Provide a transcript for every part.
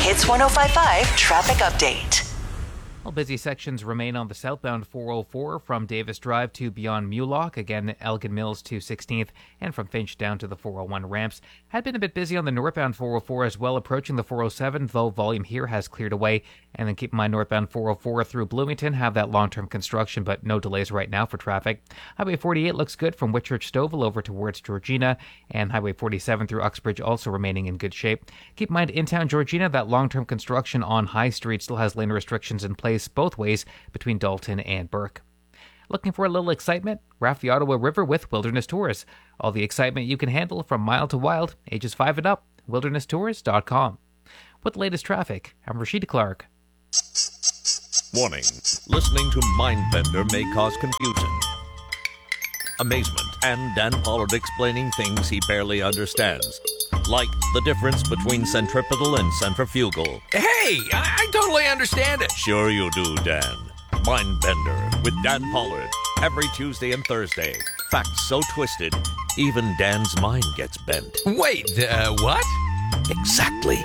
Hits 105.5 traffic update. Well, busy sections remain on the southbound 404 from Davis Drive to beyond Mulock, again Elgin Mills to 16th, and from Finch down to the 401 ramps. Had been a bit busy on the northbound 404 as well, approaching the 407, though volume here has cleared away. And then keep in mind, northbound 404 through Bloomington have that long-term construction, but no delays right now for traffic. Highway 48 looks good from Whitchurch Stouffville over towards Georgina, and Highway 47 through Uxbridge also remaining in good shape. Keep in mind, in town Georgina, that long-term construction on High Street still has lane restrictions in place both ways between Dalton and Burke. Looking for a little excitement? Raft the Ottawa River with Wilderness Tours. All the excitement you can handle from mild to wild, ages 5 and up. WildernessTours.com. With the latest traffic, I'm Rashida Clark. Warning. Listening to Mindbender may cause confusion, amazement, and Dan Pollard explaining things he barely understands. Like the difference between centripetal and centrifugal. Hey, I totally understand it. Sure you do, Dan. Mindbender with Dan Pollard. Every Tuesday and Thursday. Facts so twisted, even Dan's mind gets bent. Wait, what? Exactly.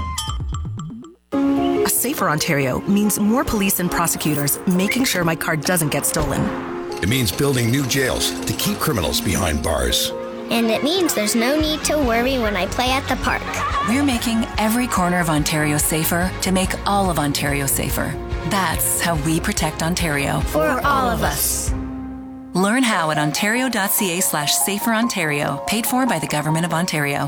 A safer Ontario means more police and prosecutors making sure my car doesn't get stolen. It means building new jails to keep criminals behind bars. And it means there's no need to worry when I play at the park. We're making every corner of Ontario safer to make all of Ontario safer. That's how we protect Ontario. For all of us. Learn how at ontario.ca/saferontario, paid for by the Government of Ontario.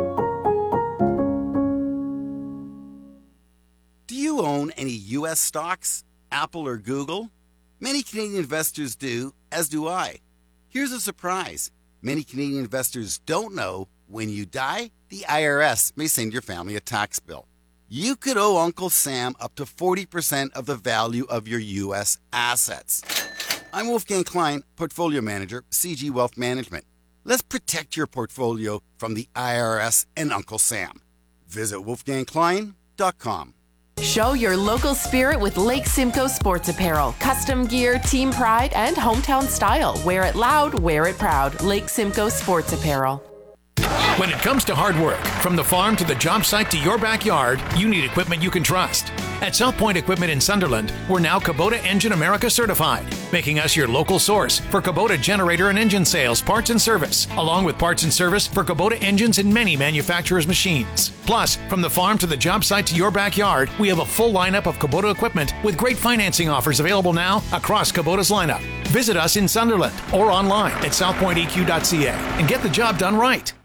Do you own any U.S. stocks, Apple or Google? Many Canadian investors do, as do I. Here's a surprise. Many Canadian investors don't know when you die, the IRS may send your family a tax bill. You could owe Uncle Sam up to 40% of the value of your U.S. assets. I'm Wolfgang Klein, Portfolio Manager, CG Wealth Management. Let's protect your portfolio from the IRS and Uncle Sam. Visit wolfgangklein.com. Show your local spirit with Lake Simcoe Sports Apparel. Custom gear, team pride, and hometown style. Wear it loud, wear it proud. Lake Simcoe Sports Apparel. When it comes to hard work, from the farm to the job site to your backyard, you need equipment you can trust. At South Point Equipment in Sunderland, we're now Kubota Engine America certified, making us your local source for Kubota generator and engine sales, parts and service, along with parts and service for Kubota engines and many manufacturers' machines. Plus, from the farm to the job site to your backyard, we have a full lineup of Kubota equipment with great financing offers available now across Kubota's lineup. Visit us in Sunderland or online at southpointeq.ca and get the job done right.